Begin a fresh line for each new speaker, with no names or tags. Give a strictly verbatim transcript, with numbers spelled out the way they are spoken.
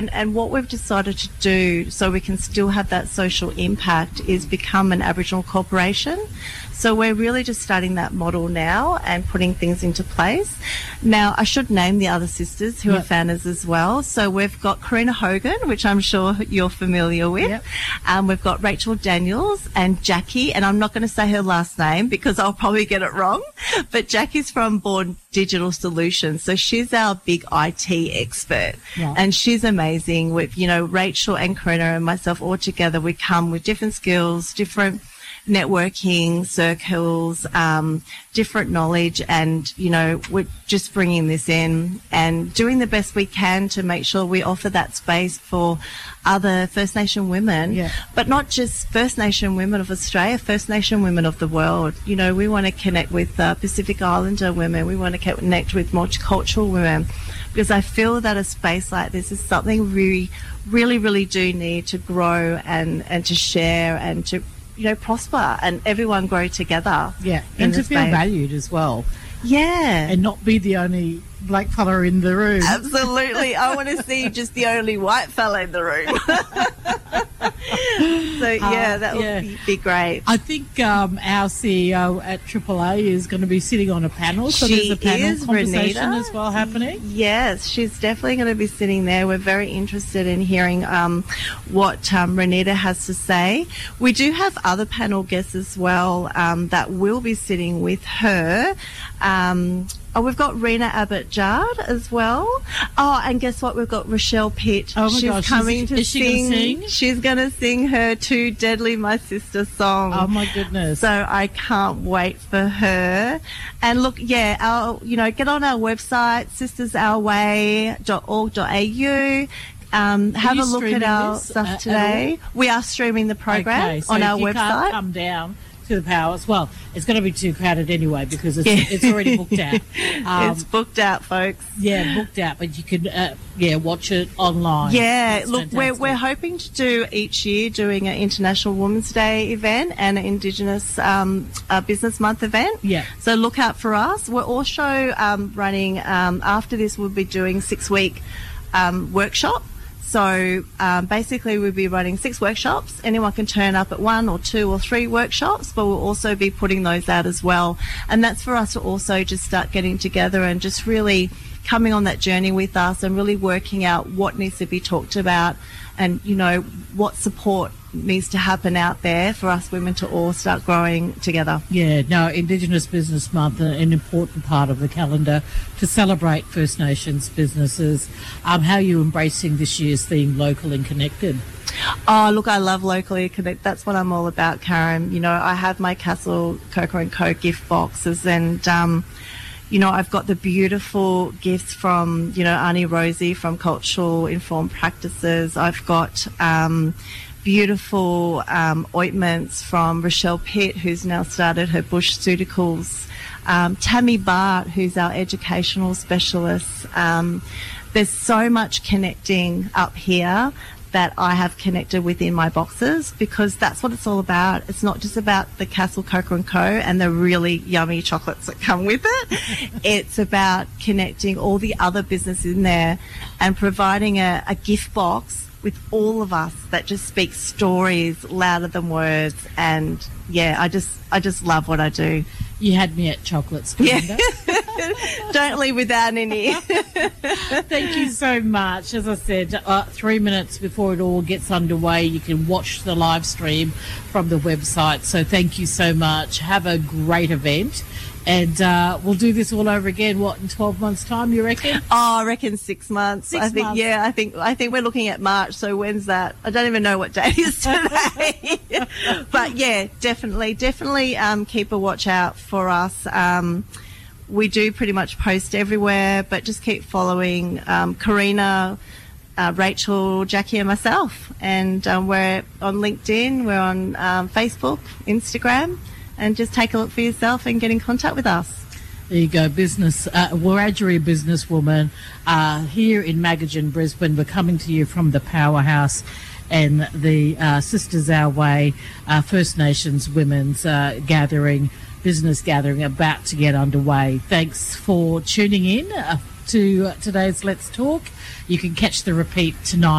And what we've decided to do so we can still have that social impact is become an Aboriginal corporation. So we're really just starting that model now and putting things into place. Now, I should name the other sisters who yep. are fanners as well. So we've got Karina Hogan, which I'm sure you're familiar with. Yep. Um, we've got Rachel Daniels and Jackie, and I'm not going to say her last name because I'll probably get it wrong, but Jackie's from Born Digital Solutions. So she's our big I T expert, yeah. and she's amazing. With, you know, Rachel and Karina and myself all together, we come with different skills, different networking circles, um, different knowledge, and, you know, we're just bringing this in and doing the best we can to make sure we offer that space for other First Nation women, yeah. but not just First Nation women of Australia, First Nation women of the world. You know, we want to connect with uh, Pacific Islander women. We want to connect with multicultural women, because I feel that a space like this is something we really, really do need to grow and, and to share and to, you know, prosper and everyone grow together.
Yeah, and to feel space. valued as well.
Yeah.
And not be the only black fella in the room.
Absolutely. I want to see just the only white fella in the room. So, yeah, uh, that would yeah. be, be great.
I think um, our C E O at Triple A is going to be sitting on a panel. So
she
there's a panel
is,
conversation
Renita.
as well happening.
Yes, she's definitely going to be sitting there. We're very interested in hearing um, what um, Renita has to say. We do have other panel guests as well um, that will be sitting with her. Um, oh, we've got Rena Abbott-Jard as well. Oh, and guess what? We've got Rochelle Pitt.
Oh my
She's
gosh,
coming
is,
to
is she
sing.
Gonna sing.
She's going to sing her Too Deadly My Sister song.
Oh my goodness!
So I can't wait for her. And look, yeah, our you know, get on our website sisters our way dot org dot a u. Um, have a look at our
this,
stuff
uh,
today. We are streaming the program
okay, so
on
if
our
you
website.
Can't come down to the powers. Well, it's going to be too crowded anyway because it's,
yeah.
it's already booked out.
Um, it's booked out, folks.
Yeah, booked out, but you can uh, yeah watch it online.
Yeah,
That's
look, we're we're hoping to do each year doing an International Women's Day event and an Indigenous um, uh, Business Month event.
Yeah.
So look out for us. We're also um, running um, after this. We'll be doing six week um, workshop. So um, basically we'll be running six workshops. Anyone can turn up at one or two or three workshops, but we'll also be putting those out as well. And that's for us to also just start getting together and just really coming on that journey with us and really working out what needs to be talked about and, you know, what support needs to happen out there for us women to all start growing together.
Yeah, no, Indigenous Business Month, an important part of the calendar to celebrate First Nations businesses. Um, how are you embracing this year's theme, Local and Connected?
Oh, look, I love Locally Connected. That's what I'm all about, Karen. You know, I have my Castle Coco and Co gift boxes and, um, you know, I've got the beautiful gifts from, you know, Auntie Rosie from Cultural Informed Practices. I've got um, beautiful um, ointments from Rochelle Pitt, who's now started her Bush Pharmaceuticals. Um, Tammy Bart, who's our educational specialist. Um, there's so much connecting up here that I have connected within my boxes because that's what it's all about. It's not just about the Castle Coco and Co and the really yummy chocolates that come with it. It's about connecting all the other businesses in there and providing a, a gift box with all of us that just speaks stories louder than words. And yeah, I just I just love what I do.
You had me at chocolates, Belinda.
Yeah. Don't leave without any.
Thank you so much. As I said, uh, three minutes before it all gets underway, you can watch the live stream from the website. So thank you so much. Have a great event. And uh, we'll do this all over again. What, in twelve months' time? You reckon?
Oh, I reckon six months.
Six
I think,
months.
yeah. I think I think we're looking at March. So when's that? I don't even know what day it is today. But yeah, definitely, definitely um, keep a watch out for us. Um, we do pretty much post everywhere, but just keep following um, Karina, uh, Rachel, Jackie, and myself. And um, we're on LinkedIn. We're on um, Facebook, Instagram. And just take a look for yourself and get in contact with us.
There you go, business, uh, Wiradjuri businesswoman uh, here in Magajan, Brisbane. We're coming to you from the Powerhouse and the uh, Sisters Our Way uh, First Nations Women's uh, Gathering, business gathering about to get underway. Thanks for tuning in. Uh, to today's Let's Talk. You can catch the repeat tonight.